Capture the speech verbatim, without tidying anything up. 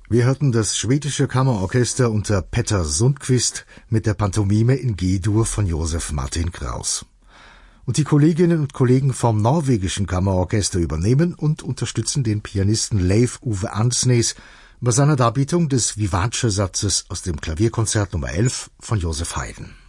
Wir hörten das schwedische Kammerorchester unter Petter Sundqvist mit der Pantomime in G-Dur von Josef Martin Kraus. Und die Kolleginnen und Kollegen vom norwegischen Kammerorchester übernehmen und unterstützen den Pianisten Leif Ove Ansnes bei seiner Darbietung des Vivace-Satzes aus dem Klavierkonzert Nummer elf von Joseph Haydn.